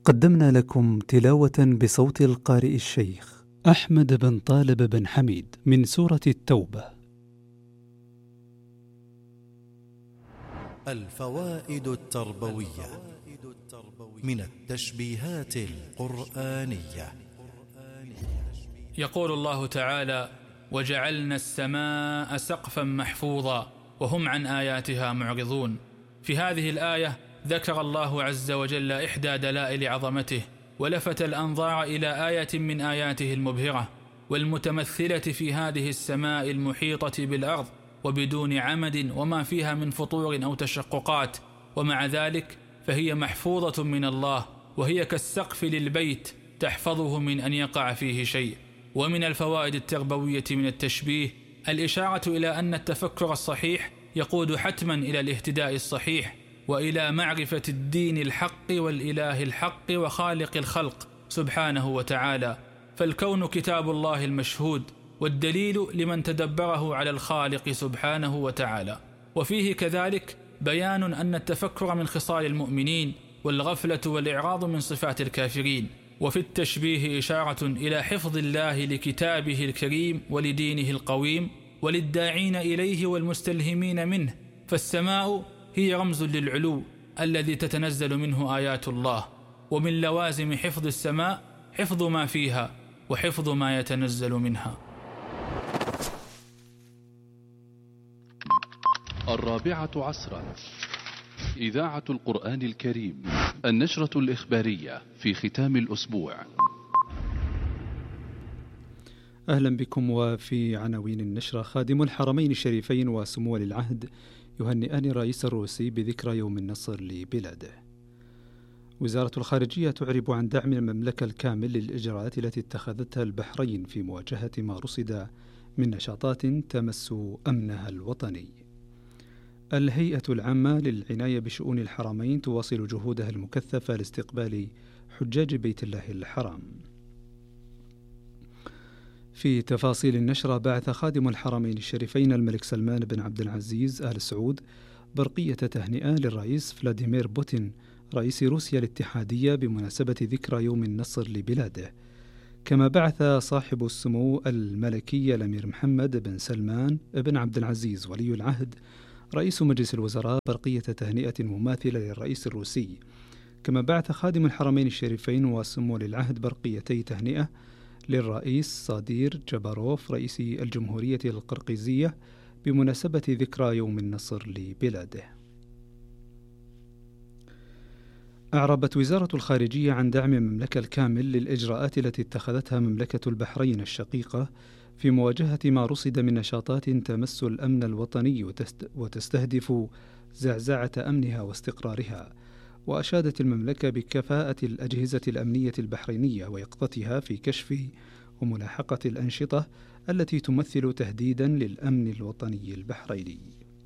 قدمنا لكم تلاوة بصوت القارئ الشيخ أحمد بن طالب بن حميد من سورة التوبة. الفوائد التربوية من التشبيهات القرآنية. يقول الله تعالى: وجعلنا السماء سقفا محفوظا وهم عن آياتها معرضون. في هذه الآية ذكر الله عز وجل إحدى دلائل عظمته، ولفت الأنظار إلى آية من آياته المبهرة والمتمثلة في هذه السماء المحيطة بالأرض وبدون عمد وما فيها من فطور أو تشققات، ومع ذلك فهي محفوظة من الله، وهي كالسقف للبيت تحفظه من أن يقع فيه شيء. ومن الفوائد التربوية من التشبيه الإشارة إلى أن التفكر الصحيح يقود حتما إلى الاهتداء الصحيح وإلى معرفة الدين الحق والإله الحق وخالق الخلق سبحانه وتعالى، فالكون كتاب الله المشهود والدليل لمن تدبره على الخالق سبحانه وتعالى. وفيه كذلك بيان أن التفكر من خصال المؤمنين والغفلة والإعراض من صفات الكافرين. وفي التشبيه إشارة إلى حفظ الله لكتابه الكريم ولدينه القويم وللداعين إليه والمستلهمين منه، فالسماء هي رمز للعلو الذي تتنزل منه آيات الله، ومن لوازم حفظ السماء حفظ ما فيها وحفظ ما يتنزل منها. 4 إذاعة القرآن الكريم، النشرة الإخبارية في ختام الأسبوع. أهلا بكم. وفي عناوين النشرة: خادم الحرمين الشريفين وسمو ولي العهد يهنئان الرئيس الروسي بذكرى يوم النصر لبلاده. وزارة الخارجية تعرب عن دعم المملكة الكامل للإجراءات التي اتخذتها البحرين في مواجهة ما رصد من نشاطات تمس أمنها الوطني. الهيئة العامة للعناية بشؤون الحرمين تواصل جهودها المكثفة لاستقبال حجاج بيت الله الحرام. في تفاصيل النشرة: بعث خادم الحرمين الشريفين الملك سلمان بن عبد العزيز آل سعود برقية تهنئة للرئيس فلاديمير بوتين رئيس روسيا الاتحادية بمناسبة ذكرى يوم النصر لبلاده. كما بعث صاحب السمو الملكي الأمير محمد بن سلمان بن عبد العزيز ولي العهد رئيس مجلس الوزراء برقية تهنئة مماثلة للرئيس الروسي. كما بعث خادم الحرمين الشريفين وسمو ولي العهد برقيتي تهنئة للرئيس صادير جباروف رئيس الجمهورية القرقيزية بمناسبة ذكرى يوم النصر لبلاده. أعربت وزارة الخارجية عن دعم المملكة الكامل للإجراءات التي اتخذتها مملكة البحرين الشقيقة في مواجهة ما رصد من نشاطات تمس الأمن الوطني وتستهدف زعزعة أمنها واستقرارها. وأشادت المملكة بكفاءة الأجهزة الأمنية البحرينية ويقظتها في كشف وملاحقة الأنشطة التي تمثل تهديدا للأمن الوطني البحريني.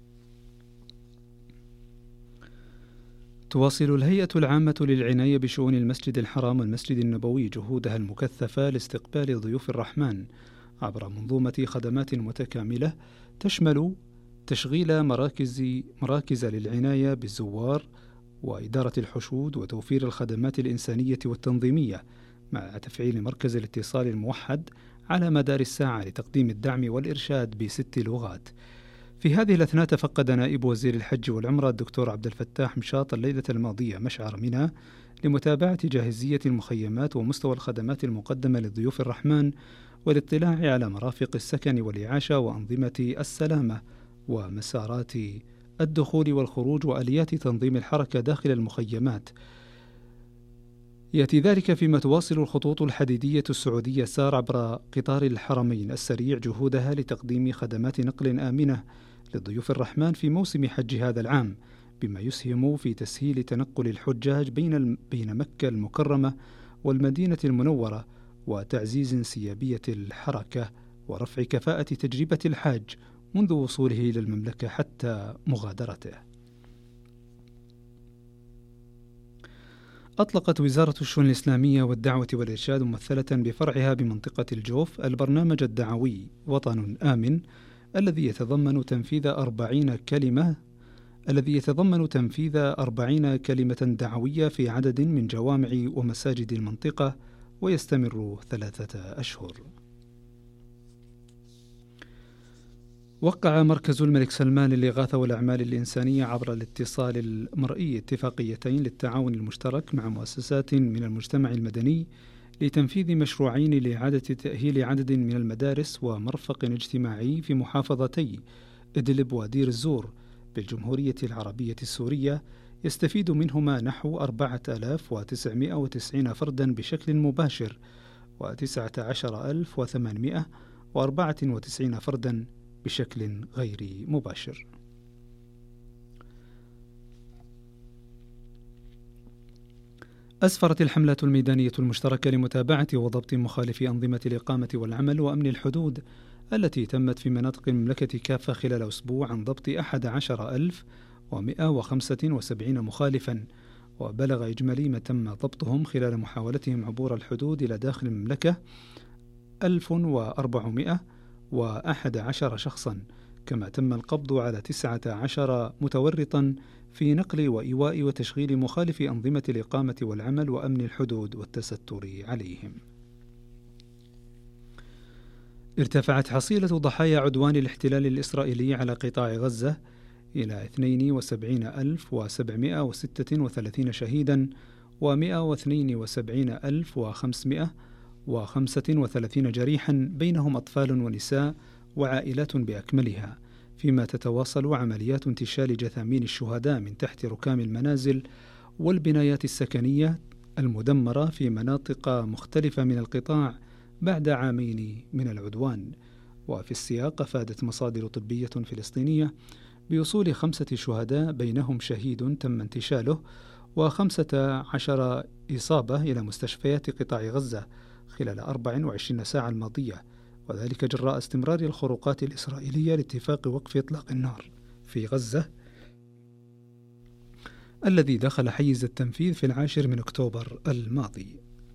تواصل الهيئة العامة للعناية بشؤون المسجد الحرام والمسجد النبوي جهودها المكثفة لاستقبال ضيوف الرحمن عبر منظومة خدمات متكاملة تشمل تشغيل مراكز للعناية بالزوار وإدارة الحشود وتوفير الخدمات الإنسانية والتنظيمية، مع تفعيل مركز الاتصال الموحد على مدار الساعة لتقديم الدعم والإرشاد ب6 لغات. في هذه الأثناء تفقد نائب وزير الحج والعمرة الدكتور عبد الفتاح مشاط الليلة الماضية مشعر منى لمتابعة جاهزية المخيمات ومستوى الخدمات المقدمة لضيوف الرحمن والاطلاع على مرافق السكن والإعاشة وأنظمة السلامة ومسارات الدخول والخروج وآليات تنظيم الحركة داخل المخيمات. يأتي ذلك فيما تواصل الخطوط الحديدية السعودية سار عبر قطار الحرمين السريع جهودها لتقديم خدمات نقل آمنة لضيوف الرحمن في موسم حج هذا العام، بما يسهم في تسهيل تنقل الحجاج بين مكة المكرمة والمدينة المنورة وتعزيز انسيابية الحركة ورفع كفاءة تجربة الحاج منذ وصوله إلى المملكة حتى مغادرته. أطلقت وزارة الشؤون الإسلامية والدعوة والإرشاد ممثلة بفرعها بمنطقة الجوف البرنامج الدعوي وطن آمن الذي يتضمن تنفيذ 40 كلمة الذي يتضمن تنفيذ 40 كلمة دعوية في عدد من جوامع ومساجد المنطقة، ويستمر 3 أشهر. وقع مركز الملك سلمان للإغاثة والأعمال الإنسانية عبر الاتصال المرئي اتفاقيتين للتعاون المشترك مع مؤسسات من المجتمع المدني لتنفيذ مشروعين لإعادة تأهيل عدد من المدارس ومرفق اجتماعي في محافظتي إدلب ودير الزور بالجمهورية العربية السورية، يستفيد منهما نحو 4990 فردا بشكل مباشر و19894 فردا بشكل غير مباشر. أسفرت الحملات الميدانية المشتركة لمتابعة وضبط مخالفي أنظمة الإقامة والعمل وأمن الحدود التي تمت في مناطق المملكة كافة خلال أسبوع عن ضبط 11175 مخالفا، وبلغ إجمالي ما تم ضبطهم خلال محاولتهم عبور الحدود إلى داخل المملكة 1411 شخصا، كما تم القبض على 19 متورطا في نقل وإيواء وتشغيل مخالفي أنظمة الإقامة والعمل وأمن الحدود والتستر عليهم. ارتفعت حصيلة ضحايا عدوان الاحتلال الإسرائيلي على قطاع غزة إلى 72736 شهيدا و172,535 جريحا، بينهم أطفال ونساء وعائلات بأكملها، فيما تتواصل عمليات انتشال جثامين الشهداء من تحت ركام المنازل والبنايات السكنية المدمرة في مناطق مختلفة من القطاع بعد عامين من العدوان. وفي السياق أفادت مصادر طبية فلسطينية بوصول 5 شهداء بينهم شهيد تم انتشاله و15 إصابة إلى مستشفيات قطاع غزة خلال 24 ساعة الماضية، وذلك جراء استمرار الخروقات الإسرائيلية لاتفاق وقف إطلاق النار في غزة الذي دخل حيز التنفيذ في 10 أكتوبر الماضي.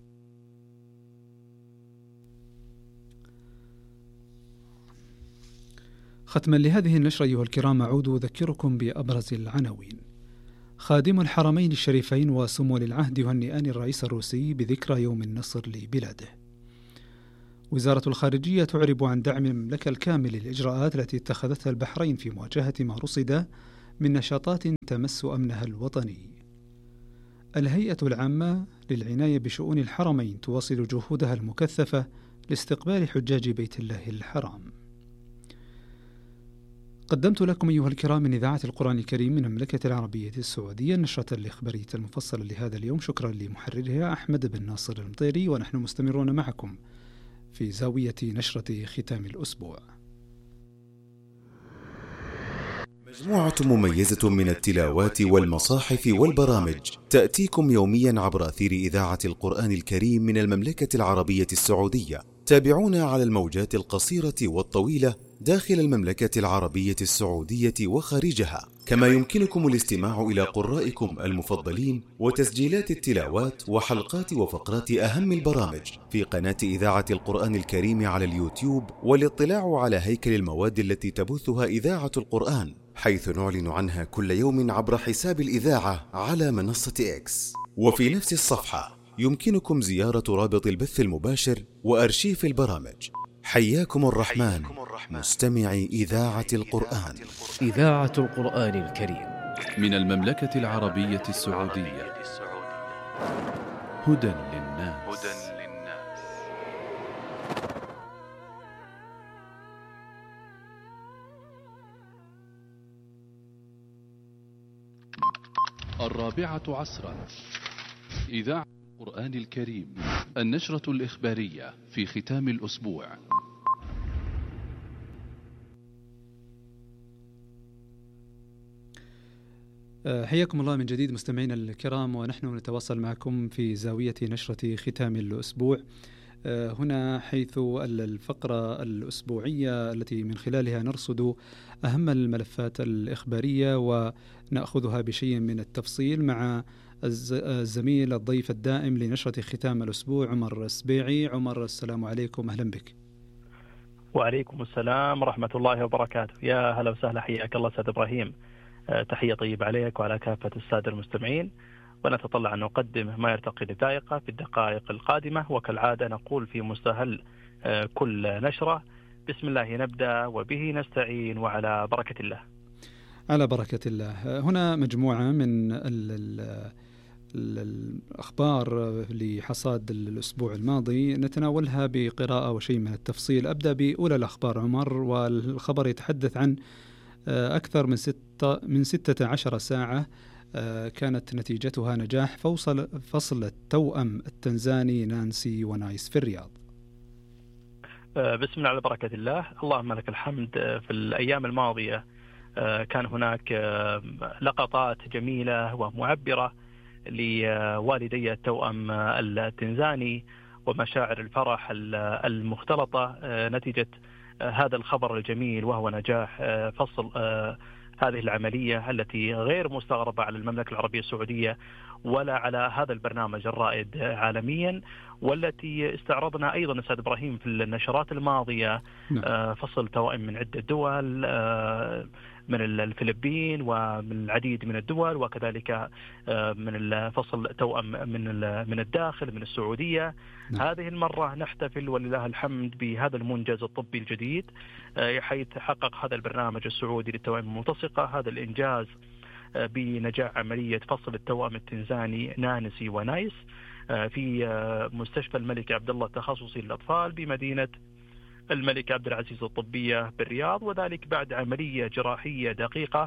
ختما لهذه النشرة أيها الكرام، أعود أذكركم بأبرز العناوين. خادم الحرمين الشريفين وسمو العهد يهنئان الرئيس الروسي بذكرى يوم النصر لبلاده. وزارة الخارجية تعرب عن دعم المملكة الكامل للإجراءات التي اتخذتها البحرين في مواجهة ما رصد من نشاطات تمس أمنها الوطني. الهيئة العامة للعناية بشؤون الحرمين تواصل جهودها المكثفة لاستقبال حجاج بيت الله الحرام. قدمت لكم أيها الكرام من إذاعة القرآن الكريم من المملكة العربية السعودية النشرة الإخبارية المفصلة لهذا اليوم، شكرا لمحررها أحمد بن ناصر المطيري، ونحن مستمرون معكم في زاوية نشرة ختام الأسبوع. مجموعة مميزة من التلاوات والمصاحف والبرامج تأتيكم يوميا عبر أثير إذاعة القرآن الكريم من المملكة العربية السعودية. تابعونا على الموجات القصيرة والطويلة داخل المملكة العربية السعودية وخارجها، كما يمكنكم الاستماع إلى قرائكم المفضلين وتسجيلات التلاوات وحلقات وفقرات أهم البرامج في قناة إذاعة القرآن الكريم على اليوتيوب، والاطلاع على هيكل المواد التي تبثها إذاعة القرآن، حيث نعلن عنها كل يوم عبر حساب الإذاعة على منصة إكس. وفي نفس الصفحة يمكنكم زيارة رابط البث المباشر وأرشيف البرامج. حياكم الرحمن مستمعي إذاعة القرآن. إذاعة القرآن الكريم من المملكة العربية السعودية. هدى للناس. الرابعة عصرا. إذاعة القرآن الكريم، النشرة الإخبارية في ختام الأسبوع. حياكم الله من جديد مستمعينا الكرام، ونحن نتواصل معكم في زاوية نشرة ختام الأسبوع هنا، حيث الفقرة الأسبوعية التي من خلالها نرصد أهم الملفات الإخبارية ونأخذها بشيء من التفصيل مع الزميل الضيف الدائم لنشرة ختام الأسبوع عمر السبيعي. عمر، السلام عليكم، أهلا بك. وعليكم السلام ورحمة الله وبركاته. يا هلا وسهلا، حياك الله أستاذ إبراهيم. تحية طيبة عليك وعلى كافة السادة المستمعين، ونتطلع أن نقدم ما يرتقي للذائقة في الدقائق القادمة. وكالعادة نقول في مستهل كل نشرة: بسم الله نبدأ وبه نستعين وعلى بركة الله. على بركة الله. هنا مجموعة من الأخبار لحصاد الأسبوع الماضي نتناولها بقراءة وشيء من التفصيل. أبدأ بأولى الأخبار عمر، والخبر يتحدث عن أكثر من 16 ساعة كانت نتيجتها نجاح فصل التوأم التنزاني نانسي ونايس في الرياض. بسم الله على بركة الله. اللهم لك الحمد. في الأيام الماضية كان هناك لقطات جميلة ومعبرة لوالدي التوأم التنزاني ومشاعر الفرح المختلطة نتيجة هذا الخبر الجميل، وهو نجاح فصل هذه العملية التي غير مستغربة على المملكة العربية السعودية ولا على هذا البرنامج الرائد عالميا، والتي استعرضنا أيضا أستاذ إبراهيم في النشرات الماضية. فصل توائم من عدة دول، من الفلبين ومن العديد من الدول، وكذلك من فصل توأم من الداخل من السعودية. هذه المرة نحتفل ولله الحمد بهذا المنجز الطبي الجديد، حيث حقق هذا البرنامج السعودي للتوائم الملتصقة هذا الإنجاز بنجاح عملية فصل التوأم التنزاني نانسي ونايس في مستشفى الملك عبد الله التخصصي للأطفال بمدينة الملك عبد العزيز الطبية بالرياض، وذلك بعد عملية جراحية دقيقة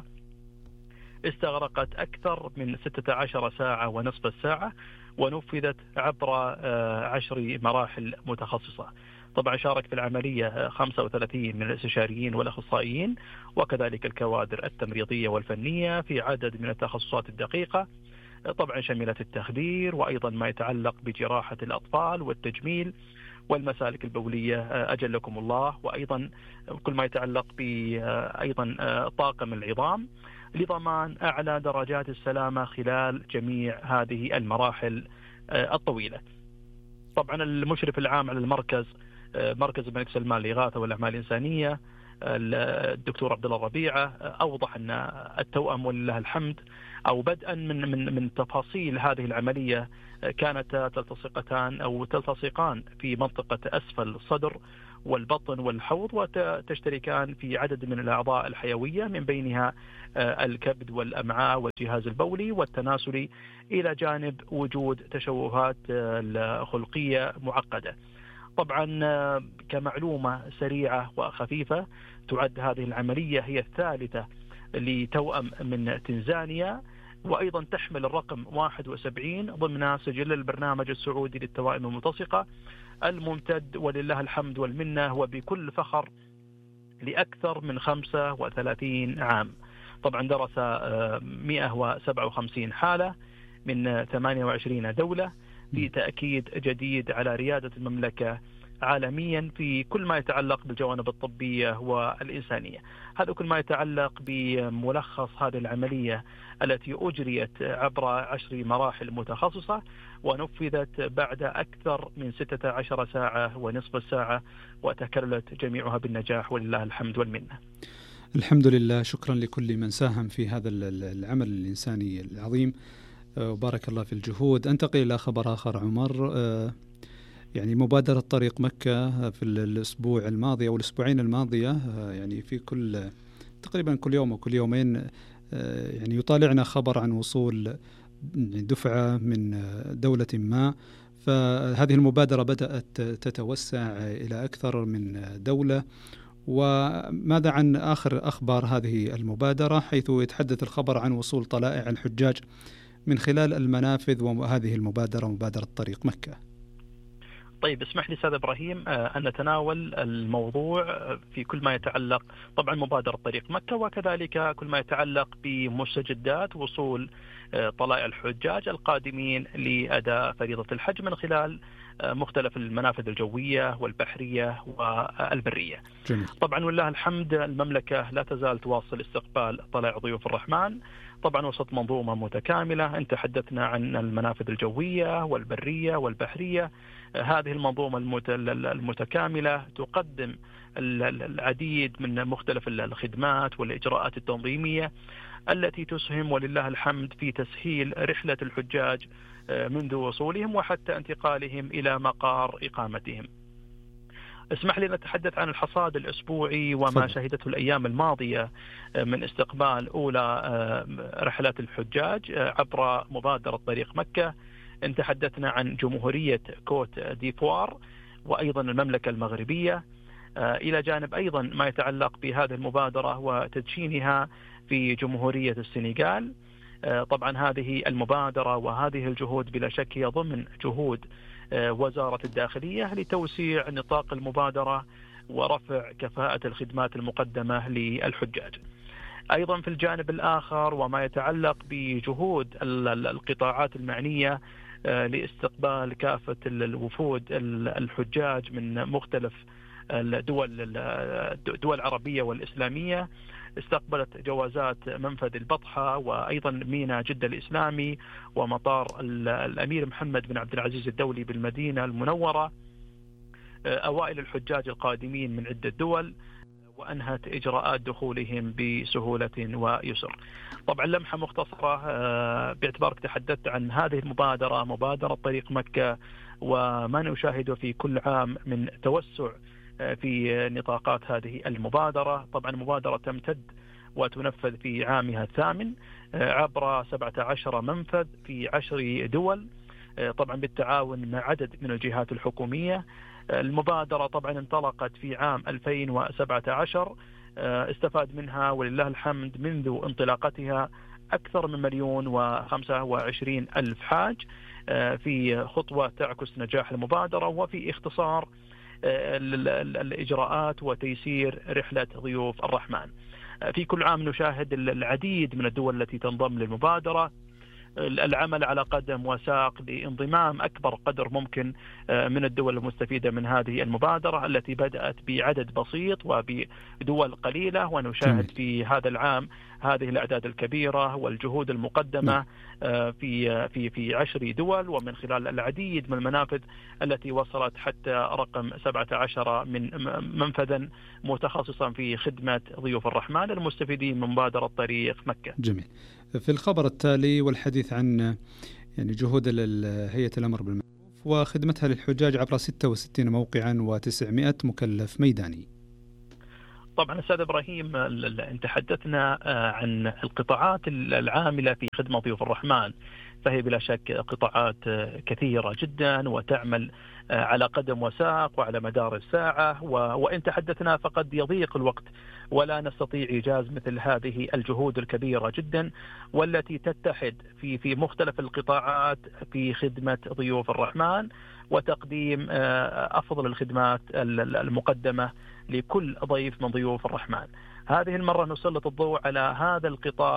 استغرقت أكثر من 16 ساعة ونصف الساعة، ونفذت عبر 10 مراحل متخصصة. طبعا شارك في العملية 35 من الاستشاريين والأخصائيين، وكذلك الكوادر التمريضية والفنية في عدد من التخصصات الدقيقة. طبعا شملت التخدير، وأيضا ما يتعلق بجراحة الأطفال والتجميل والمسالك البولية أجلكم الله، وأيضا كل ما يتعلق بأيضا طاقم العظام لضمان أعلى درجات السلامة خلال جميع هذه المراحل الطويلة. طبعا المشرف العام على المركز، مركز الملك سلمان للإغاثة والأعمال الإنسانية، الدكتور عبد الله الربيعة، أوضح أن التوأم ولله الحمد أو بدءا من تفاصيل هذه العملية كانت تلتصقان في منطقة أسفل الصدر والبطن والحوض، وتشتركان في عدد من الأعضاء الحيوية من بينها الكبد والأمعاء والجهاز البولي والتناسلي، إلى جانب وجود تشوهات خلقية معقدة. طبعا كمعلومة سريعة وخفيفة، تعد هذه العملية هي الثالثة لتوأم من تنزانيا، وأيضا تحمل الرقم 71 ضمن سجل البرنامج السعودي للتوائم الملتصقة الممتد ولله الحمد والمنة وبكل فخر لأكثر من 35 عام. طبعا درس 157 حالة من 28 دولة في تأكيد جديد على ريادة المملكة عالميا في كل ما يتعلق بالجوانب الطبية والإنسانية. هذا كل ما يتعلق بملخص هذه العملية التي أجريت عبر 10 مراحل متخصصة، ونفذت بعد أكثر من 16 ساعة ونصف الساعة، وتكللت جميعها بالنجاح ولله الحمد والمنة. الحمد لله. شكرا لكل من ساهم في هذا العمل الإنساني العظيم، وبارك الله في الجهود. أنتقل إلى خبر آخر عمر. يعني مبادرة طريق مكة في الأسبوع الماضي أو الأسبوعين الماضية، يعني في تقريبا كل يوم أو كل يومين يعني يطالعنا خبر عن وصول دفعة من دولة ما، فهذه المبادرة بدأت تتوسع إلى أكثر من دولة. وماذا عن آخر أخبار هذه المبادرة، حيث يتحدث الخبر عن وصول طلائع الحجاج من خلال المنافذ، وهذه المبادرة مبادرة طريق مكة؟ طيب اسمح لي أستاذ إبراهيم أن نتناول الموضوع في كل ما يتعلق طبعا مبادرة طريق مكة، وكذلك كل ما يتعلق بمستجدات وصول طلائع الحجاج القادمين لأداء فريضة الحج من خلال مختلف المنافذ الجوية والبحرية والبرية. جميل. طبعا والله الحمد المملكة لا تزال تواصل استقبال طلائع ضيوف الرحمن، طبعا وسط منظومة متكاملة. أنت تحدثنا عن المنافذ الجوية والبرية والبحرية. هذه المنظومة المتكاملة تقدم العديد من مختلف الخدمات والإجراءات التنظيمية التي تسهم ولله الحمد في تسهيل رحلة الحجاج منذ وصولهم وحتى انتقالهم إلى مقار إقامتهم. اسمح لي نتحدث عن الحصاد الأسبوعي وما شهدته الأيام الماضية من استقبال أولى رحلات الحجاج عبر مبادرة طريق مكة. إن تحدثنا عن جمهورية كوت ديفوار وأيضا المملكة المغربية، إلى جانب أيضا ما يتعلق بهذه المبادرة وتدشينها في جمهورية السنغال. طبعا هذه المبادرة وهذه الجهود بلا شك هي ضمن جهود وزارة الداخلية لتوسيع نطاق المبادرة ورفع كفاءة الخدمات المقدمة للحجاج. أيضا في الجانب الآخر وما يتعلق بجهود القطاعات المعنية لاستقبال كافة الوفود الحجاج من مختلف الدول العربية والإسلامية، استقبلت جوازات منفذ البطحة وأيضا ميناء جدة الإسلامي ومطار الأمير محمد بن عبد العزيز الدولي بالمدينة المنورة أوائل الحجاج القادمين من عدة دول، وأنهت إجراءات دخولهم بسهولة ويسر. طبعا لمحة مختصرة باعتبارك تحدثت عن هذه المبادرة، مبادرة طريق مكة، وما نشاهده في كل عام من توسع في نطاقات هذه المبادرة. طبعا المبادرة تمتد وتنفذ في عامها الثامن عبر 17 منفذ في 10 دول، طبعا بالتعاون مع عدد من الجهات الحكومية. المبادرة طبعا انطلقت في عام 2017، استفاد منها ولله الحمد منذ انطلاقتها أكثر من 1,025,000 حاج في خطوة تعكس نجاح المبادرة وفي اختصار الإجراءات وتيسير رحلة ضيوف الرحمن. في كل عام نشاهد العديد من الدول التي تنضم للمبادرة العمل على قدم وساق لانضمام أكبر قدر ممكن من الدول المستفيدة من هذه المبادرة التي بدأت بعدد بسيط وبدول قليلة، ونشاهد في هذا العام هذه الأعداد الكبيرة والجهود المقدمة في 10 دول، ومن خلال العديد من المنافذ التي وصلت حتى رقم 17 من منفذا متخصصا في خدمة ضيوف الرحمن المستفيدين من مبادرة طريق مكة. جميل. في الخبر التالي والحديث عن جهود هيئة الأمر بالمعروف وخدمتها للحجاج عبر 66 موقعا و900 مكلف ميداني. طبعا أستاذ إبراهيم، إن تحدثنا عن القطاعات العاملة في خدمة ضيوف الرحمن فهي بلا شك قطاعات كثيرة جدا وتعمل على قدم وساق وعلى مدار الساعة، وإن تحدثنا فقد يضيق الوقت ولا نستطيع إيجاز مثل هذه الجهود الكبيرة جدا والتي تتحد في مختلف القطاعات في خدمة ضيوف الرحمن وتقديم أفضل الخدمات المقدمة لكل ضيف من ضيوف الرحمن. هذه المرة نسلط الضوء على هذا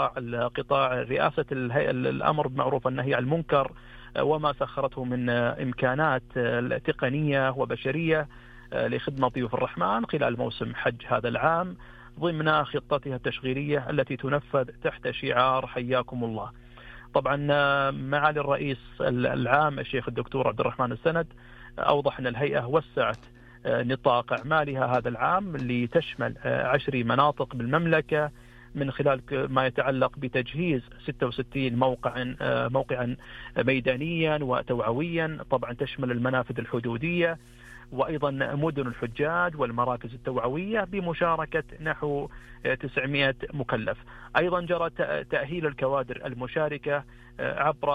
القطاع رئاسة الأمر بالمعروف والنهي عن المنكر وما سخرته من إمكانات تقنية وبشرية لخدمة ضيوف الرحمن خلال موسم حج هذا العام ضمن خطتها التشغيلية التي تنفذ تحت شعار حياكم الله. طبعا معالي الرئيس العام الشيخ الدكتور عبد الرحمن السند أوضح أن الهيئة وسعت نطاق أعمالها هذا العام لتشمل 10 مناطق بالمملكة من خلال ما يتعلق بتجهيز 66 موقعا ميدانيا وتوعويا، طبعا تشمل المنافذ الحدودية وأيضا مدن الحجاج والمراكز التوعوية بمشاركة نحو 900 مكلف. أيضا جرى تأهيل الكوادر المشاركة عبر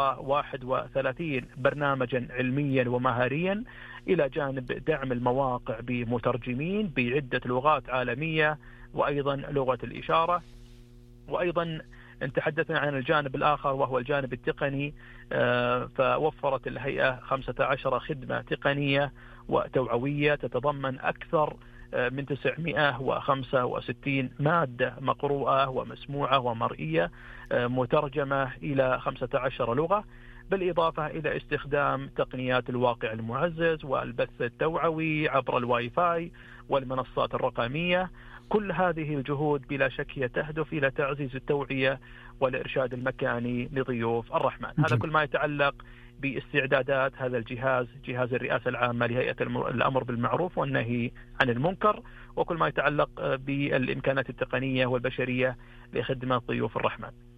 31 برنامجا علميا ومهاريا إلى جانب دعم المواقع بمترجمين بعدة لغات عالمية وأيضا لغة الإشارة. وأيضا إن تحدثنا عن الجانب الآخر وهو الجانب التقني، فوفرت الهيئة 15 خدمة تقنية وتوعوية تتضمن أكثر من 965 مادة مقروءة ومسموعة ومرئية مترجمة إلى 15 لغة، بالإضافة إلى استخدام تقنيات الواقع المعزز والبث التوعوي عبر الواي فاي والمنصات الرقمية. كل هذه الجهود بلا شك هي تهدف إلى تعزيز التوعية والإرشاد المكاني لضيوف الرحمن. هذا كل ما يتعلق باستعدادات هذا الجهاز، جهاز الرئاسة العامة لهيئة الأمر بالمعروف والنهي عن المنكر، وكل ما يتعلق بالإمكانات التقنية والبشرية لخدمة ضيوف الرحمن.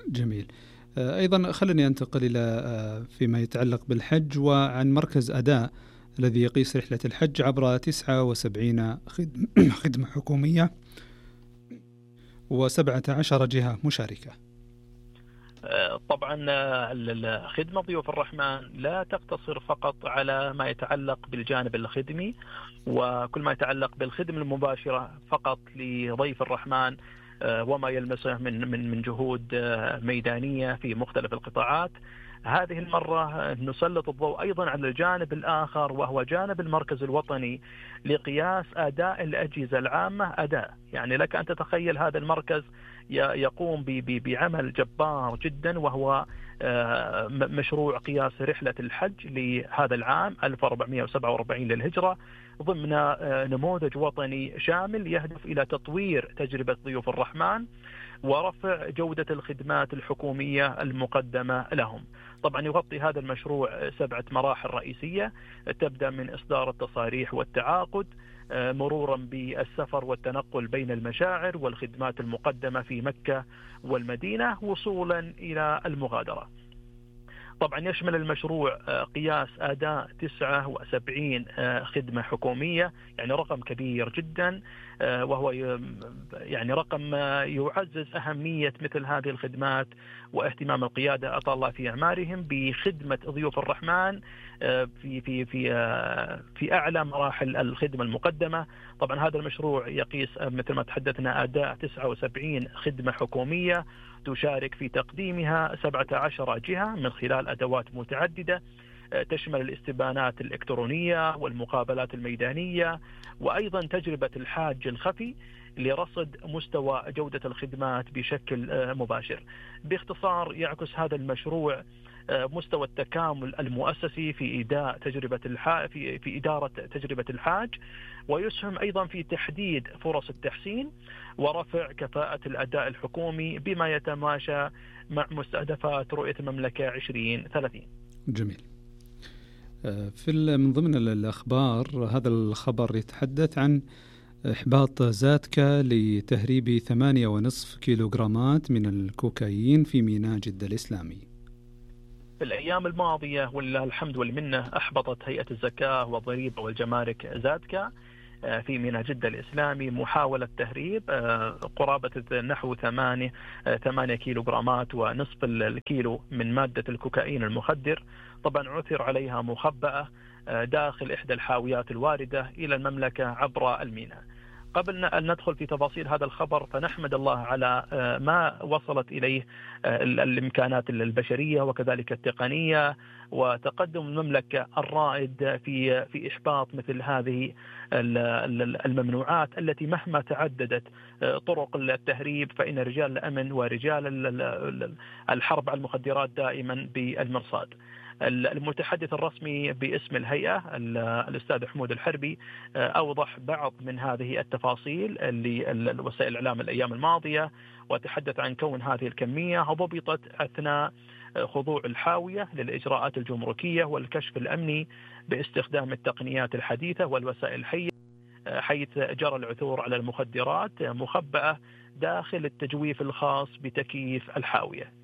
جميل. أيضا خلني أنتقل إلى فيما يتعلق بالحج وعن مركز أداء الذي يقيس رحلة الحج عبر 79 خدمة حكومية و17 جهة مشاركة. طبعا خدمة ضيوف الرحمن لا تقتصر فقط على ما يتعلق بالجانب الخدمي وكل ما يتعلق بالخدمة المباشرة فقط لضيف الرحمن وما يلمسه من جهود ميدانية في مختلف القطاعات. هذه المرة نسلط الضوء أيضا على الجانب الآخر وهو جانب المركز الوطني لقياس أداء الأجهزة العامة أداء. يعني لك أن تتخيل هذا المركز يقوم بعمل جبار جدا وهو مشروع قياس رحلة الحج لهذا العام 1447 للهجرة ضمن نموذج وطني شامل يهدف إلى تطوير تجربة ضيوف الرحمن ورفع جودة الخدمات الحكومية المقدمة لهم. طبعا يغطي هذا المشروع 7 مراحل رئيسية تبدأ من إصدار التصاريح والتعاقد مرورا بالسفر والتنقل بين المشاعر والخدمات المقدمة في مكة والمدينة وصولا إلى المغادرة. طبعا يشمل المشروع قياس أداء 79 خدمة حكومية، يعني رقم كبير جدا، وهو يعني رقم يعزز أهمية مثل هذه الخدمات واهتمام القيادة أطال الله في أعمارهم بخدمة ضيوف الرحمن في في في في أعلى مراحل الخدمة المقدمة. طبعا هذا المشروع يقيس مثل ما تحدثنا أداء 79 خدمة حكومية تشارك في تقديمها 17 جهة من خلال أدوات متعددة تشمل الاستبانات الإلكترونية والمقابلات الميدانية وأيضا تجربة الحاج الخفي لرصد مستوى جودة الخدمات بشكل مباشر. باختصار يعكس هذا المشروع مستوى التكامل المؤسسي في في إدارة تجربة الحاج، ويسهم أيضا في تحديد فرص التحسين ورفع كفاءة الأداء الحكومي بما يتماشى مع مستهدفات رؤية المملكة 2030. جميل. من ضمن الأخبار هذا الخبر يتحدث عن إحباط زاتكا لتهريب 8.5 كيلوغرامات من الكوكايين في ميناء جدة الإسلامي. في الأيام الماضية ولله الحمد والمنة أحبطت هيئة الزكاة والضريبة والجمارك زاتكا في ميناء جدة الإسلامي محاولة تهريب قرابة نحو 8 كيلوغرامات ونصف الكيلو من مادة الكوكايين المخدر. طبعا عثر عليها مخبأة داخل إحدى الحاويات الواردة إلى المملكة عبر الميناء. قبل أن ندخل في تفاصيل هذا الخبر فنحمد الله على ما وصلت إليه الإمكانات البشرية وكذلك التقنية وتقدم المملكة الرائد في إحباط مثل هذه الممنوعات التي مهما تعددت طرق التهريب فإن رجال الأمن ورجال الحرب على المخدرات دائما بالمرصاد. المتحدث الرسمي باسم الهيئة الأستاذ حمود الحربي أوضح بعض من هذه التفاصيل لوسائل الإعلام الأيام الماضية وتحدث عن كون هذه الكمية ضبطت أثناء خضوع الحاوية للإجراءات الجمركية والكشف الأمني باستخدام التقنيات الحديثة والوسائل الحية، حيث جرى العثور على المخدرات مخبأة داخل التجويف الخاص بتكييف الحاوية.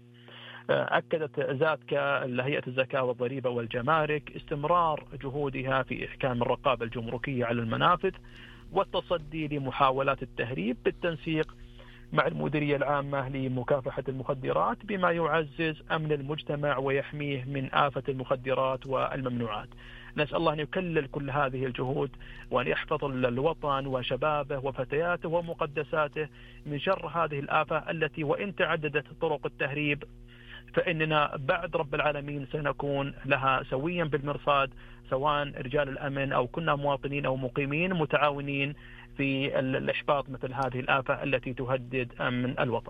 أكدت زاتكا هيئة الزكاة والضريبة والجمارك استمرار جهودها في إحكام الرقابة الجمركية على المنافذ والتصدي لمحاولات التهريب بالتنسيق مع المديرية العامة لمكافحة المخدرات بما يعزز أمن المجتمع ويحميه من آفة المخدرات والممنوعات. نسأل الله أن يكلل كل هذه الجهود وأن يحفظ الوطن وشبابه وفتياته ومقدساته من شر هذه الآفة التي وإن تعددت طرق التهريب فإننا بعد رب العالمين سنكون لها سويا بالمرصاد سواء رجال الأمن أو كنا مواطنين أو مقيمين متعاونين في الإحباط مثل هذه الآفة التي تهدد أمن الوطن.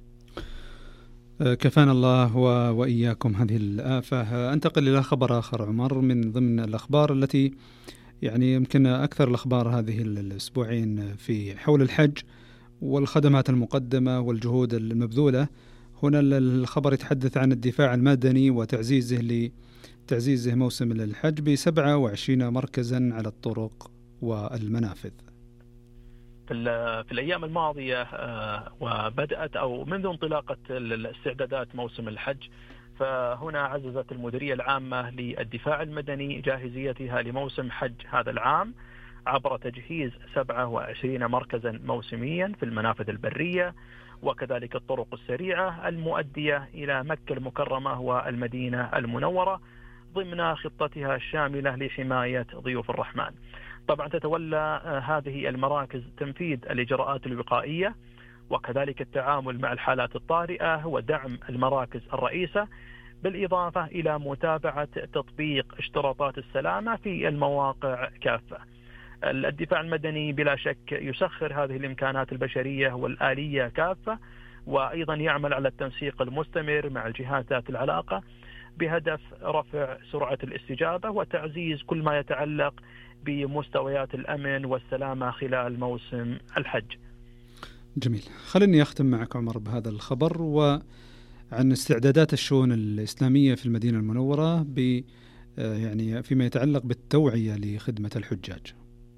كفانا الله وإياكم هذه الآفة. أنتقل إلى خبر آخر عمر من ضمن الأخبار التي يعني يمكن أكثر الأخبار هذه الأسبوعين في حول الحج والخدمات المقدمة والجهود المبذولة. هنا الخبر يتحدث عن الدفاع المدني وتعزيزه موسم الحج ب27 مركزا على الطرق والمنافذ. في الأيام الماضية وبدأت أو منذ انطلاقة الاستعدادات موسم الحج، فهنا عززت المديرية العامة للدفاع المدني جاهزيتها لموسم حج هذا العام عبر تجهيز 27 مركزا موسميا في المنافذ البرية وكذلك الطرق السريعة المؤدية إلى مكة المكرمة والمدينة المنورة ضمن خطتها الشاملة لحماية ضيوف الرحمن. طبعا تتولى هذه المراكز تنفيذ الإجراءات الوقائية وكذلك التعامل مع الحالات الطارئة ودعم المراكز الرئيسة، بالإضافة إلى متابعة تطبيق اشتراطات السلامة في المواقع كافة. الدفاع المدني بلا شك يسخر هذه الإمكانات البشرية والآلية كافة، وأيضا يعمل على التنسيق المستمر مع الجهات ذات العلاقة بهدف رفع سرعة الاستجابة وتعزيز كل ما يتعلق بمستويات الأمن والسلامة خلال موسم الحج. جميل. خليني أختم معك عمر بهذا الخبر وعن استعدادات الشؤون الإسلامية في المدينة المنورة يعني فيما يتعلق بالتوعية لخدمة الحجاج.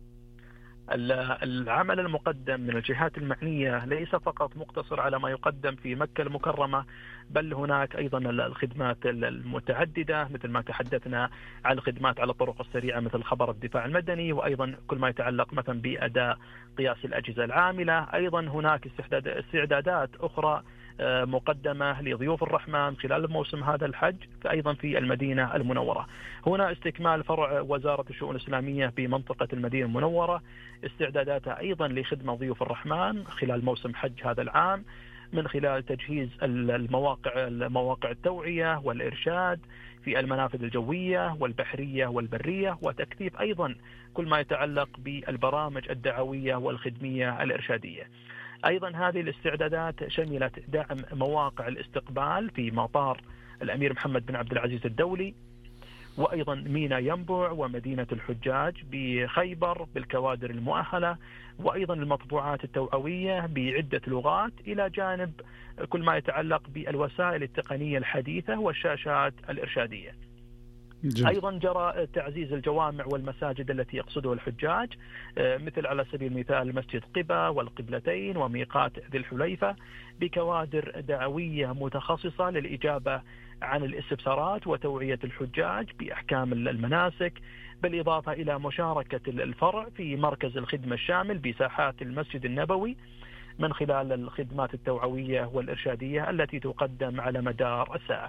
العمل المقدم من الجهات المعنية ليس فقط مقتصر على ما يقدم في مكة المكرمة، بل هناك أيضا الخدمات المتعددة مثل ما تحدثنا عن الخدمات على الطرق السريعة مثل خبر الدفاع المدني، وأيضا كل ما يتعلق مثلا بأداء قياس الأجهزة العاملة. أيضا هناك استعدادات أخرى مقدمة لضيوف الرحمن خلال موسم هذا الحج أيضا في المدينة المنورة. هنا استكمال فرع وزارة الشؤون الإسلامية بمنطقة المدينة المنورة، استعداداتها أيضا لخدمة ضيوف الرحمن خلال موسم حج هذا العام من خلال تجهيز المواقع التوعية والإرشاد في المنافذ الجوية والبحرية والبرية، وتكثيف أيضا كل ما يتعلق بالبرامج الدعوية والخدمية الإرشادية. أيضا هذه الاستعدادات شملت دعم مواقع الاستقبال في مطار الأمير محمد بن عبد العزيز الدولي، وأيضا ميناء ينبع ومدينة الحجاج بخيبر بالكوادر المؤهلة، وأيضا المطبوعات التوعوية بعدة لغات، إلى جانب كل ما يتعلق بالوسائل التقنية الحديثة والشاشات الإرشادية. أيضا جرى تعزيز الجوامع والمساجد التي يقصدها الحجاج، مثل على سبيل المثال مسجد قباء والقبلتين وميقات ذي الحليفة بكوادر دعوية متخصصة للإجابة عن الاستفسارات وتوعية الحجاج بأحكام المناسك، بالإضافة إلى مشاركة الفرع في مركز الخدمة الشامل بساحات المسجد النبوي من خلال الخدمات التوعوية والإرشادية التي تقدم على مدار الساعة.